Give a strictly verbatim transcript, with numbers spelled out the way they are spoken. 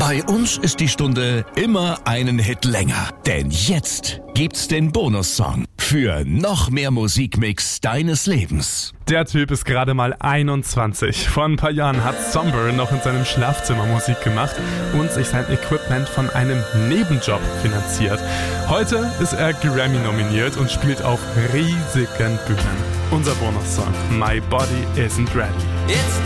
Bei uns ist die Stunde immer einen Hit länger. Denn jetzt gibt's den Bonussong für noch mehr Musikmix deines Lebens. Der Typ ist gerade mal einundzwanzig. Vor ein paar Jahren hat Somber noch in seinem Schlafzimmer Musik gemacht und sich sein Equipment von einem Nebenjob finanziert. Heute ist er Grammy nominiert und spielt auf riesigen Bühnen. Unser Bonussong My Body Isn't Ready. It's